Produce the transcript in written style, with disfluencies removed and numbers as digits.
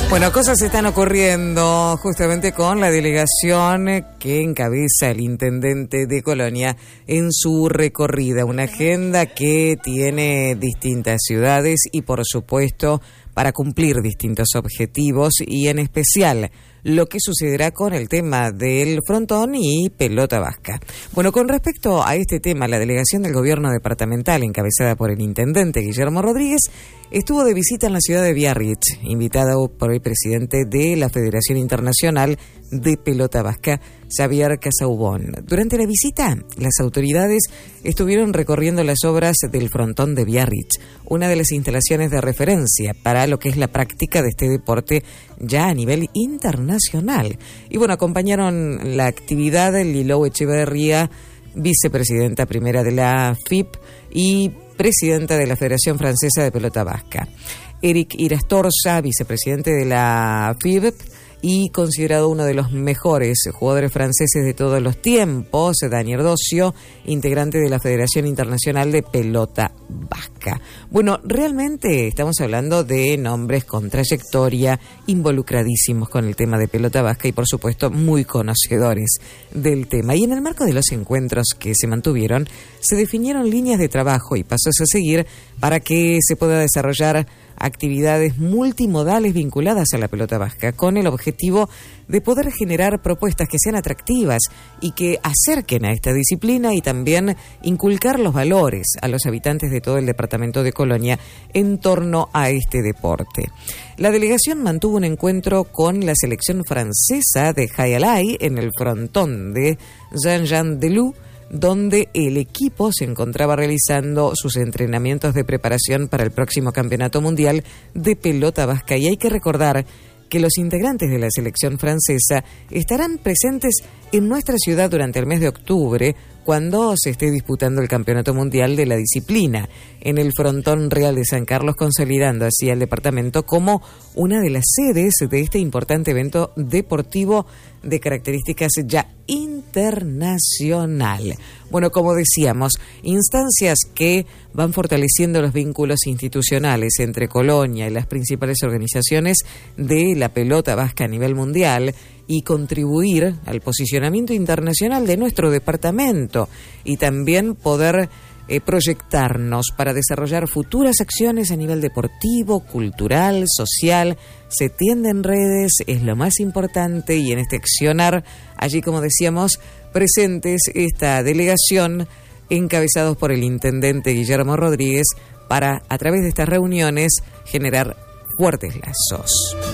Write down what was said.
Bueno, cosas están ocurriendo justamente con la delegación que encabeza el intendente de Colonia en su recorrida. Una agenda que tiene distintas ciudades y, por supuesto, para cumplir distintos objetivos y, en especial, lo que sucederá con el tema del frontón y pelota vasca. Bueno, con respecto a este tema, la delegación del gobierno departamental, encabezada por el intendente Guillermo Rodríguez, estuvo de visita en la ciudad de Biarritz, invitada por el presidente de la Federación Internacional de Pelota Vasca, Xavier Casaubon. Durante la visita, las autoridades estuvieron recorriendo las obras del frontón de Biarritz, una de las instalaciones de referencia para lo que es la práctica de este deporte ya a nivel internacional. Y bueno, acompañaron la actividad de Lilou Echeverría, vicepresidenta primera de la FIP y presidenta de la Federación Francesa de Pelota Vasca. Eric Irastorza, vicepresidente de la FIB y considerado uno de los mejores jugadores franceses de todos los tiempos, Daniel Docio, integrante de la Federación Internacional de Pelota Vasca. Bueno, realmente estamos hablando de nombres con trayectoria, involucradísimos con el tema de pelota vasca y, por supuesto, muy conocedores del tema. Y en el marco de los encuentros que se mantuvieron, se definieron líneas de trabajo y pasos a seguir para que se pueda desarrollar actividades multimodales vinculadas a la pelota vasca, con el objetivo de poder generar propuestas que sean atractivas y que acerquen a esta disciplina y también inculcar los valores a los habitantes de todo el departamento de Colonia en torno a este deporte. La delegación mantuvo un encuentro con la selección francesa de Jai-Alai en el frontón de Jean-Jean-Delou, donde el equipo se encontraba realizando sus entrenamientos de preparación para el próximo Campeonato Mundial de Pelota Vasca. Y hay que recordar que los integrantes de la selección francesa estarán presentes en nuestra ciudad durante el mes de octubre, cuando se esté disputando el Campeonato Mundial de la disciplina en el Frontón Real de San Carlos, consolidando así al departamento como una de las sedes de este importante evento deportivo de características ya internacional. Bueno, como decíamos, instancias que van fortaleciendo los vínculos institucionales entre Colonia y las principales organizaciones de la pelota vasca a nivel mundial y contribuir al posicionamiento internacional de nuestro departamento y también poder proyectarnos para desarrollar futuras acciones a nivel deportivo, cultural, social. Se tienden redes, es lo más importante, y en este accionar, allí, como decíamos, presentes esta delegación encabezados por el intendente Guillermo Rodríguez para, a través de estas reuniones, generar fuertes lazos.